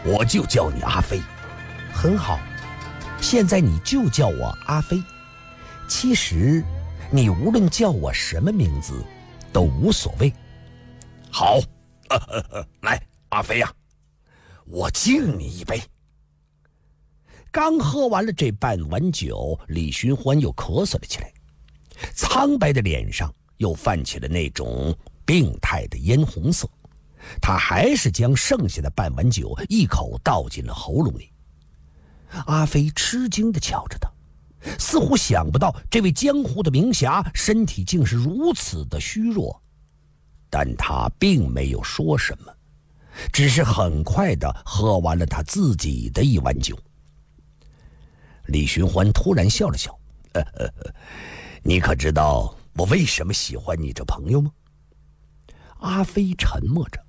我就叫你阿飞。 很好，现在你就叫我阿飞。其实你无论叫我什么名字都无所谓。 好，来，阿飞呀，我敬你一杯。 刚喝完了这半碗酒，李寻欢又咳嗽了起来，苍白的脸上又泛起了那种病态的嫣红色。他还是将剩下的半碗酒一口倒进了喉咙里。阿飞吃惊地瞧着他，似乎想不到这位江湖的名侠身体竟是如此的虚弱，但他并没有说什么，只是很快地喝完了他自己的一碗酒。李寻欢突然笑了笑，你可知道我为什么喜欢你这朋友吗？阿飞沉默着。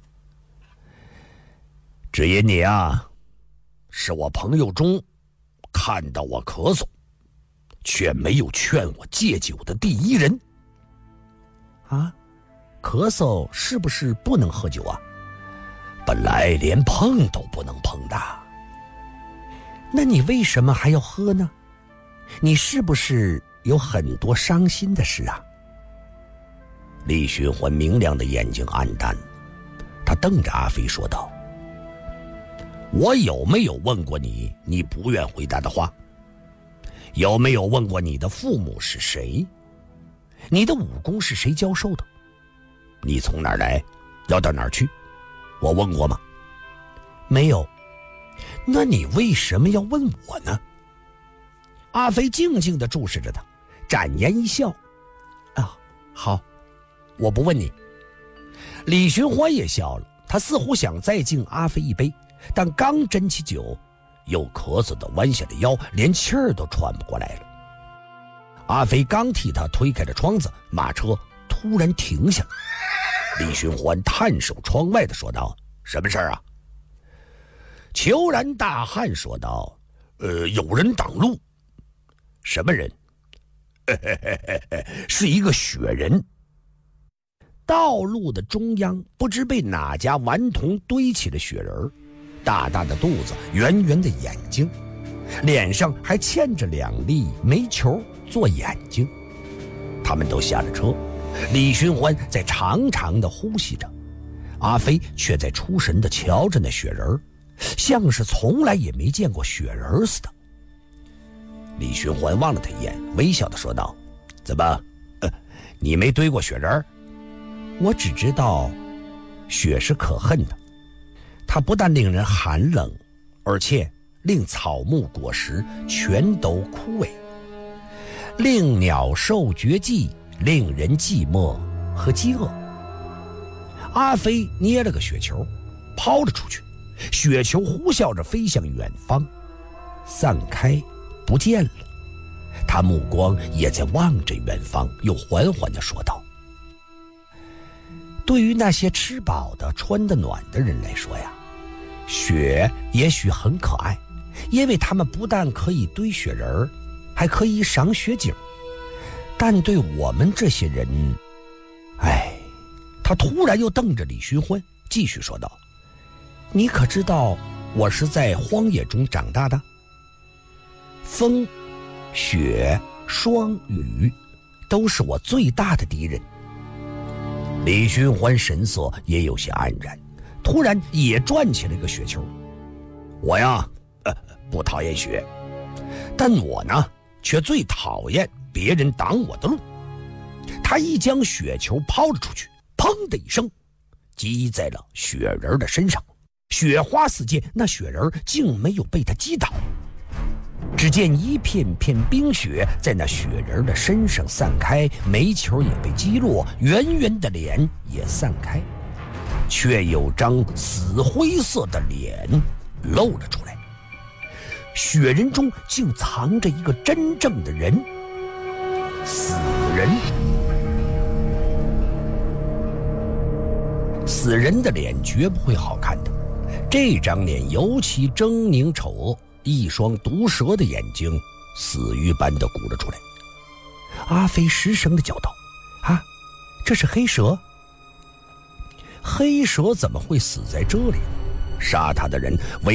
只因你啊，是我朋友中看到我咳嗽却没有劝我戒酒的第一人。 啊，咳嗽是不是不能喝酒啊？ 本来连碰都不能碰的。 那你为什么还要喝呢？你是不是有很多伤心的事啊？ 李寻欢明亮的眼睛黯淡，他瞪着阿飞说道：我有没有问过你你不愿回答的话？有没有问过你的父母是谁？你的武功是谁教授的？你从哪儿来？要到哪儿去？我问过吗？ 没有。那你为什么要问我呢？阿飞静静地注视着他，展颜一笑。啊，好，我不问你。李寻欢也笑了，他似乎想再敬阿飞一杯，但刚斟起酒，又咳嗽地弯下了腰，连气儿都喘不过来了。阿飞刚替他推开了窗子，马车突然停下了。 李寻欢探手窗外地说道：什么事儿啊？ 虬然大汉说道： 有人挡路。什么人？是一个雪人。 道路的中央不知被哪家顽童堆起了雪人，大大的肚子，圆圆的眼睛，脸上还嵌着2粒煤球做眼睛。他们都下了车，李寻欢在长长的呼吸着，阿飞却在出神地瞧着那雪人，像是从来也没见过雪人似的。李寻欢望了他一眼，微笑地说道：怎么，你没堆过雪人？我只知道雪是可恨的，它不但令人寒冷，而且令草木果实全都枯萎，令鸟兽绝迹，令人寂寞和饥饿。阿飞捏了个雪球抛了出去，雪球呼啸着飞向远方，散开不见了。他目光也在望着远方，又缓缓地说道：对于那些吃饱的穿得暖的人来说呀，雪也许很可爱，因为他们不但可以堆雪人，还可以赏雪景。但对我们这些人，他突然又瞪着李寻欢，继续说道：你可知道我是在荒野中长大的？风、雪、霜、雨都是我最大的敌人。李寻欢神色也有些黯然，突然也转起了一个雪球。 我呀，不讨厌雪，但我呢，却最讨厌别人挡我的路。 他一将雪球抛了出去，砰的一声，击在了雪人的身上，雪花四溅，那雪人竟没有被他击倒。只见一片片冰雪在那雪人的身上散开，煤球也被击落，圆圆的脸也散开，却有张死灰色的脸露了出来。雪人中竟藏着一个真正的人，死人。死人的脸绝不会好看的，这张脸尤其狰狞丑恶，一双毒蛇的眼睛死鱼般的鼓了出来。阿飞失声的叫道：啊，这是黑蛇？黑蛇怎么会死在这里呢？杀他的人